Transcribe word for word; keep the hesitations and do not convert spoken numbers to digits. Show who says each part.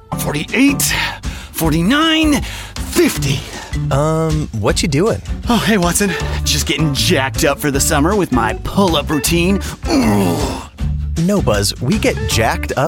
Speaker 1: forty-eight, forty-nine, fifty.
Speaker 2: Um, what you doing?
Speaker 1: Oh, hey, Watson. Just getting jacked up for the summer with my pull-up routine. Ooh.
Speaker 2: No, Buzz, we get jacked up